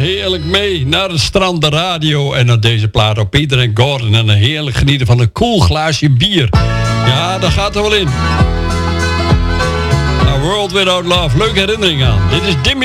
heerlijk mee naar het strand, de radio en naar deze plaat op Peter en Gordon. En een heerlijk genieten van een koel glaasje bier. Ja, daar gaat er wel in. A World Without Love, leuke herinnering aan. Dit is Dimmy